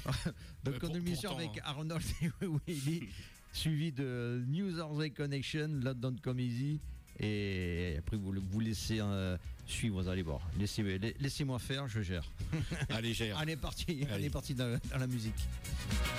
Donc, on a une émission avec Arnold et Willy, suivi de New Orleans Connection, London Come Easy. Et après, vous laissez suivre, vous allez voir. Laissez-moi faire, je gère. Allez, gère. Allez, parti dans la musique.